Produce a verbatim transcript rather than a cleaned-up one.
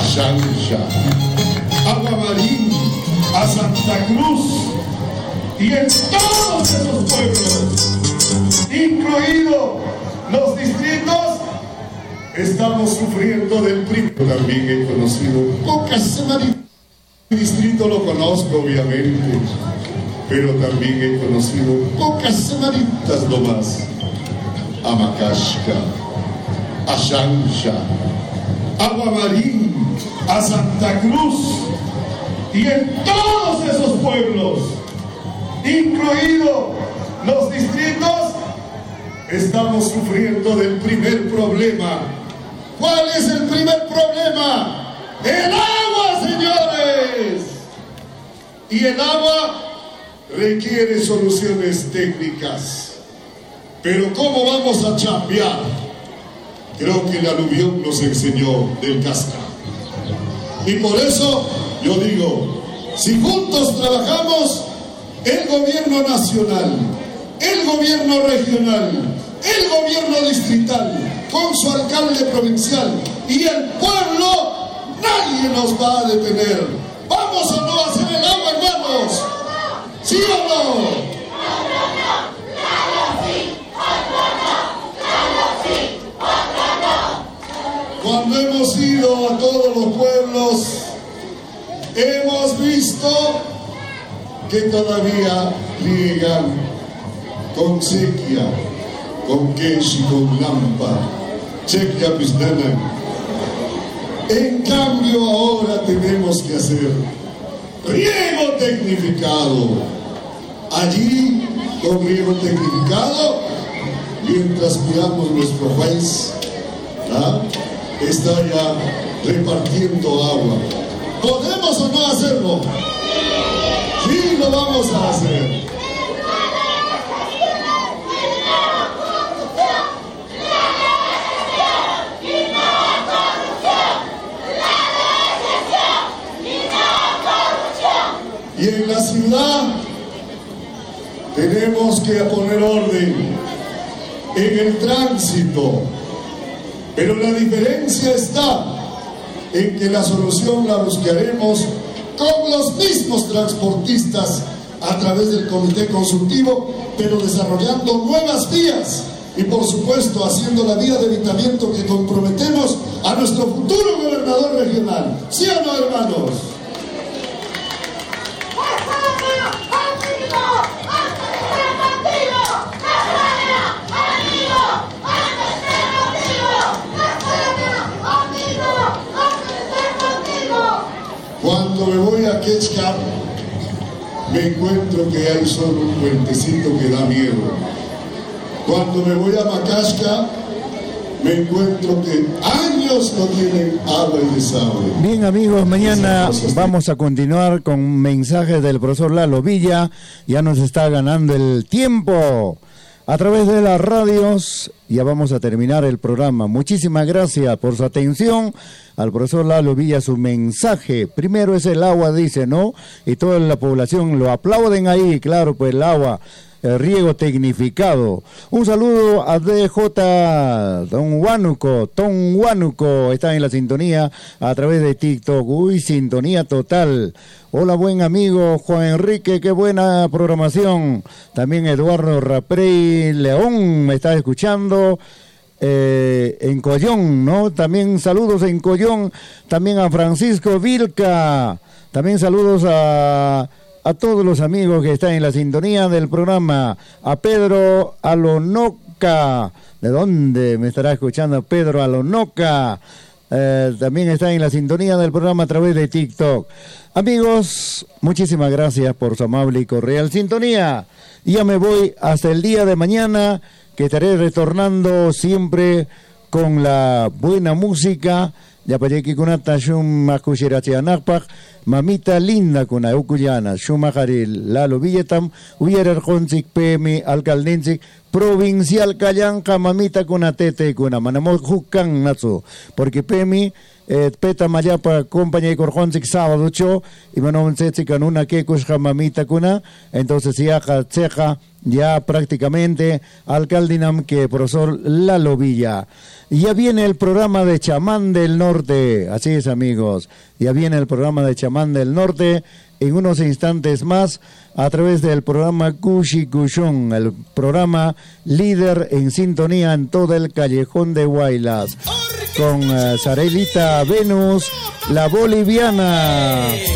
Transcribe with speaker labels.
Speaker 1: Xanxa, a Guamarín, a Santa Cruz y en todos esos pueblos, incluidos los distritos, estamos sufriendo del primer. También he conocido pocas semanas. El distrito lo conozco, obviamente, pero también he conocido pocas semanitas nomás. A Macashka, a Xanxa, a Guamarín, a Santa Cruz y en todos esos pueblos, incluidos los distritos, estamos sufriendo del primer problema. ¿Cuál es el primer problema? ¡El agua, señores! Y el agua requiere soluciones técnicas. Pero ¿cómo vamos a chambear? Creo que el aluvión nos enseñó del casca. Y por eso yo digo, si juntos trabajamos, el gobierno nacional, el gobierno regional, el gobierno distrital, con su alcalde provincial y el pueblo, nadie nos va a detener. ¿Vamos o no a hacer el agua, hermanos? ¿Sí o no? Cuando hemos ido a todos los pueblos, hemos visto que todavía llegan con sequía, con quechi, con lampa, chequia pisnana. En cambio ahora tenemos que hacer riego tecnificado. Allí, con riego tecnificado, mientras cuidamos nuestro país, ¿ah? está ya repartiendo agua. ¿Podemos o no hacerlo? Sí, lo vamos a hacer. Y en la ciudad tenemos que poner orden en el tránsito. Pero la diferencia está en que la solución la buscaremos con los mismos transportistas a través del comité consultivo, pero desarrollando nuevas vías y por supuesto haciendo la vía de evitamiento que comprometemos a nuestro futuro gobernador regional. ¿Sí o no, hermanos? Cuando me voy a Quechcap, me encuentro que hay solo un puentecito que da miedo. Cuando me voy a Macashka, me encuentro que años no tienen agua y desagüe.
Speaker 2: Bien, amigos, mañana vamos a continuar con mensajes del profesor Lalo Villa. Ya nos está ganando el tiempo. A través de las radios, ya vamos a terminar el programa. Muchísimas gracias por su atención. Al profesor Lalo Villa, su mensaje. Primero es el agua, dice, ¿no? Y toda la población lo aplauden ahí, claro, pues el agua, el riego tecnificado. Un saludo a D J Don Huánuco, Don Huánuco, está en la sintonía a través de TikTok. Uy, sintonía total. Hola, buen amigo Juan Enrique, qué buena programación. También Eduardo Raprey León me está escuchando. Eh, en Collón, ¿no? También saludos en Collón. También a Francisco Vilca. También saludos a, a todos los amigos que están en la sintonía del programa. A Pedro Alonoca. ¿De dónde me estará escuchando Pedro Alonoca? Eh, también está en la sintonía del programa a través de TikTok. Amigos, muchísimas gracias por su amable y cordial sintonía. Ya me voy hasta el día de mañana, que estaré retornando siempre con la buena música. Ya para que con esta shuma kushirachianakpak, mamita linda con Aukuyana, shuma haril Lalo Villatam, hubiera el Pemi, alcaldense provincial Callanca, mamita con atete con manamo jucan nazo, porque Pemi eh, peta mayapa compañía y corjonzik sábado cho y manon setsi con una que mamita kuna, entonces ya ceja ya prácticamente alcaldinam que profesor Lalo Villa. Ya viene el programa de Chamán del Norte, así es amigos, ya viene el programa de Chamán del Norte en unos instantes más a través del programa Cushi Cushón, el programa líder en sintonía en todo el callejón de Huaylas, con uh, Sarelita Venus, la boliviana.